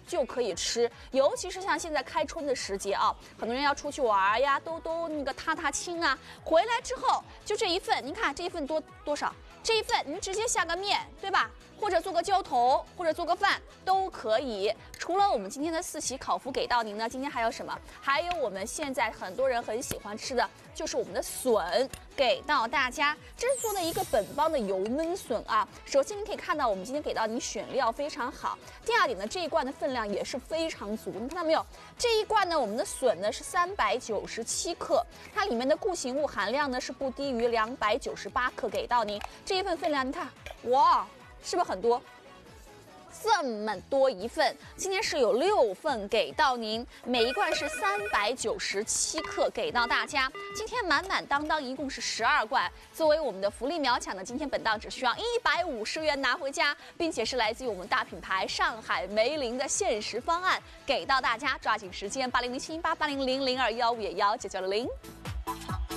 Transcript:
就可以吃。尤其是像现在开春的时节啊，很多人要出去玩呀，都那个踏青啊，回来之后就这一份，您看这一份多少？这一份您直接下个面，对吧？或者做个浇头，或者做个饭都可以。除了我们今天的4喜烤麸给到您呢，今天还有什么？还有我们现在很多人很喜欢吃的，就是我们的笋给到大家。这是做的一个本帮的油焖笋啊。首先您可以看到，我们今天给到您选料非常好。第二点呢，这一罐的分量也是非常足，你看到没有？这一罐呢，我们的笋呢是397克，它里面的固形物含量呢是不低于298克给到您。这一份分量，你看，哇！是不是很多？这么多一份，今天是有6份给到您，每一罐是397克给到大家。今天满满当当一共是12罐，作为我们的福利秒抢呢，今天本档只需要150元拿回家，并且是来自于我们大品牌上海梅林的限时方案给到大家，抓紧时间8007188000215990。